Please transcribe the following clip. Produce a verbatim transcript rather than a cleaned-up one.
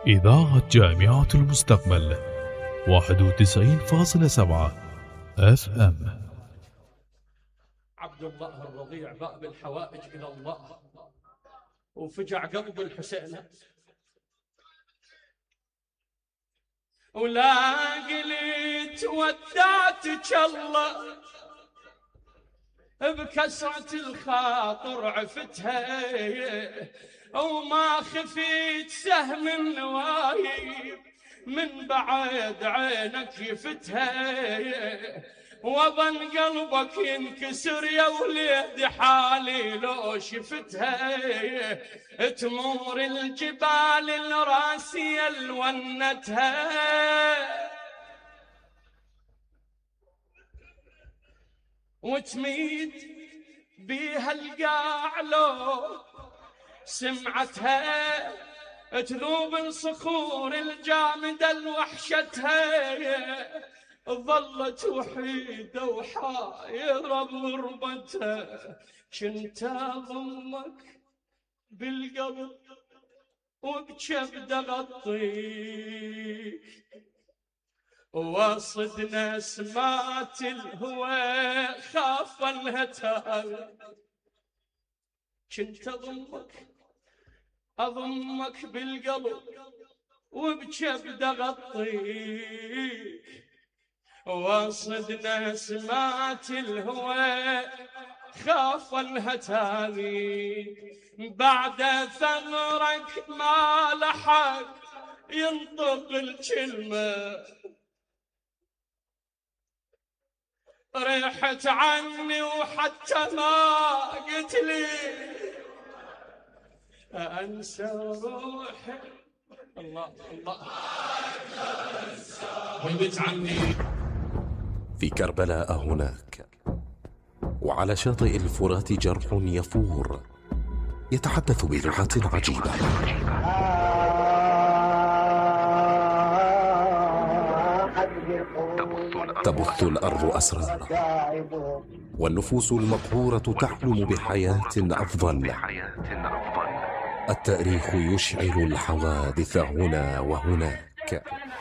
إذاعة جامعة المستقبل واحد وتسعين فاصلة سبعة اف ام. عبد الله الرضيع باء بالحوائج إلى الله وفجع قلب الحسين، ولا قلت ودعتك الله بكسرة الخاطر عفتها، وما خفيت سهم النوايب من بعد عينك يفتها، وظن قلبك ينكسر يا وليد حالي لو شفتها، تمور الجبال الراسية الونتها وتميد بيها القاع لو سمعتها، تذوب الصخور الجامدة الوحشتها، ظلت وحيدة وحايرة بغربتها. كنت أضمك بالقلب وبكبد أغطيك، وصدنا سمات الهوى خاف الهتاف. كنت أضمك أضمك بالقلب وبكبد أغطيك، وصدنا سمات الهوى خاف الهتاف. بعد ثغرك ما لحق ينطق الكلمة، ريحت عني وحتى ما قلت لي أنسى روحي. الله الله غيبت عني. في كربلاء هناك وعلى شاطئ الفرات جرح يفور يتحدث بلغة عجيبة، تبث الأرض أسرارا، والنفوس المقهورة تحلم بحياة أفضل. التاريخ يشعل الحوادث هنا وهناك.